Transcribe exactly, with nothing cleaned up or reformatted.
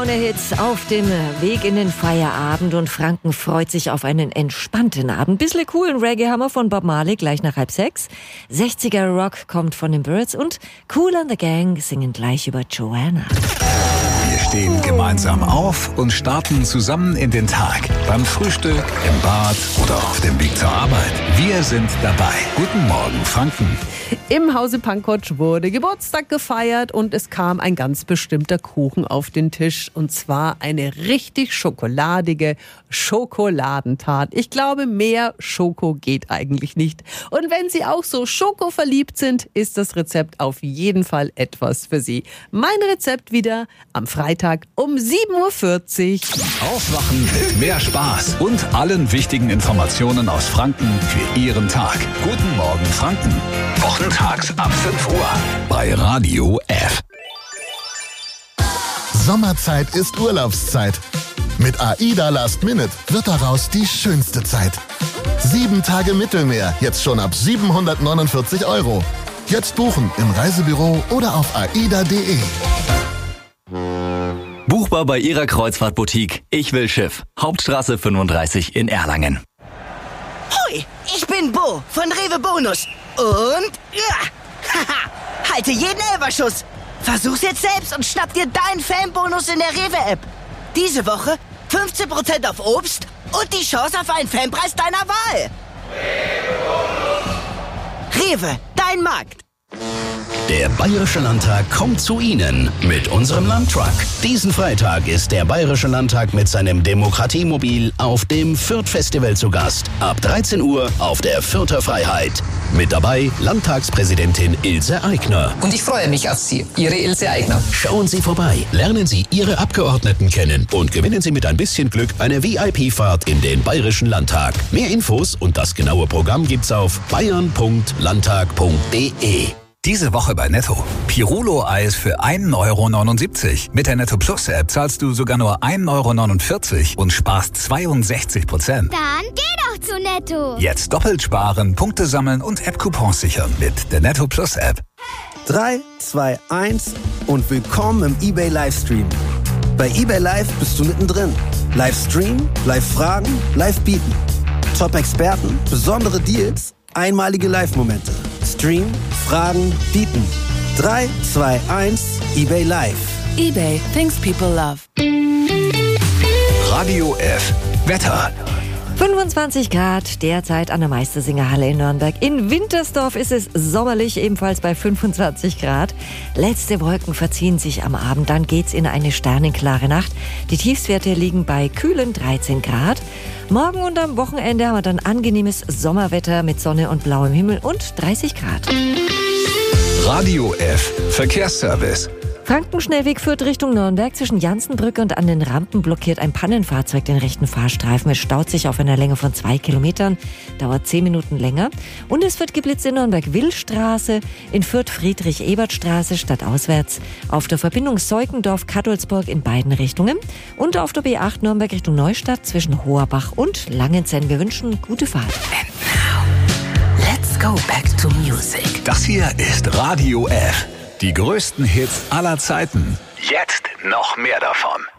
Hits auf dem Weg in den Feierabend und Franken freut sich auf einen entspannten Abend. Bissle coolen Reggae-Hammer von Bob Marley gleich nach halb sechs. sechziger Rock kommt von den Byrds und Kool and the Gang singen gleich über Joanna. Wir stehen gemeinsam auf und starten zusammen in den Tag. Beim Frühstück, im Bad oder auf dem Weg zur Arbeit. Wir sind dabei. Guten Morgen, Franken. Im Hause Pankotsch wurde Geburtstag gefeiert und es kam ein ganz bestimmter Kuchen auf den Tisch. Und zwar eine richtig schokoladige Schokoladentat. Ich glaube, mehr Schoko geht eigentlich nicht. Und wenn Sie auch so schokoverliebt sind, ist das Rezept auf jeden Fall etwas für Sie. Mein Rezept wieder am Freitag um sieben Uhr vierzig. Aufwachen mit mehr Spaß und allen wichtigen Informationen aus Franken für Ihren Tag. Guten Morgen, Franken. Wochentags ab fünf Uhr bei Radio F. Sommerzeit ist Urlaubszeit. Mit AIDA Last Minute wird daraus die schönste Zeit. Sieben Tage Mittelmeer, jetzt schon ab siebenhundertneunundvierzig Euro. Jetzt buchen im Reisebüro oder auf aida punkt de. Buchbar bei Ihrer Kreuzfahrtboutique Ich will Schiff. Hauptstraße fünfunddreißig in Erlangen. Hoi, ich bin Bo von Rewe Bonus. Und ja, haha, halte jeden Elberschuss. Versuch's jetzt selbst und schnapp dir deinen Fanbonus in der Rewe-App. Diese Woche fünfzehn Prozent auf Obst und die Chance auf einen Fanpreis deiner Wahl. Rewe, dein Markt. Der Bayerische Landtag kommt zu Ihnen mit unserem Landtruck. Diesen Freitag ist der Bayerische Landtag mit seinem Demokratiemobil auf dem Fürth-Festival zu Gast. Ab dreizehn Uhr auf der Fürther Freiheit. Mit dabei Landtagspräsidentin Ilse Aigner. Und ich freue mich auf Sie, Ihre Ilse Aigner. Schauen Sie vorbei, lernen Sie Ihre Abgeordneten kennen und gewinnen Sie mit ein bisschen Glück eine V I P-Fahrt in den Bayerischen Landtag. Mehr Infos und das genaue Programm gibt's auf bayern punkt landtag punkt de. Diese Woche bei Netto. Pirulo-Eis für ein Euro neunundsiebzig. Mit der Netto Plus App zahlst du sogar nur ein Euro neunundvierzig und sparst zweiundsechzig Prozent. Dann geh doch zu Netto. Jetzt doppelt sparen, Punkte sammeln und App-Coupons sichern mit der Netto Plus App. drei, zwei, eins und willkommen im eBay Livestream. Bei eBay Live bist du mittendrin. Livestream, Live-Fragen, Live-Bieten. Top-Experten, besondere Deals, einmalige Live-Momente. Stream, Fragen, bieten. drei, zwei, eins, eBay Live. eBay, things people love. Radio F. Wetter. fünfundzwanzig Grad, derzeit an der Meistersingerhalle in Nürnberg. In Wintersdorf ist es sommerlich, ebenfalls bei fünfundzwanzig Grad. Letzte Wolken verziehen sich am Abend, dann geht's in eine sternenklare Nacht. Die Tiefstwerte liegen bei kühlen dreizehn Grad. Morgen und am Wochenende haben wir dann angenehmes Sommerwetter mit Sonne und blauem Himmel und dreißig Grad. Radio F. Verkehrsservice. Frankenschnellweg führt Richtung Nürnberg. Zwischen Jansenbrücke und an den Rampen blockiert ein Pannenfahrzeug den rechten Fahrstreifen. Es staut sich auf einer Länge von zwei Kilometern, dauert zehn Minuten länger. Und es wird geblitzt in Nürnberg-Willstraße, in Fürth Friedrich-Ebert-Straße stadtauswärts, auf der Verbindung Seukendorf-Kattolsburg in beiden Richtungen und auf der B acht Nürnberg Richtung Neustadt zwischen Hoherbach und Langenzenn. Wir wünschen gute Fahrt. And now, let's go back to music. Das hier ist Radio F. Die größten Hits aller Zeiten. Jetzt noch mehr davon.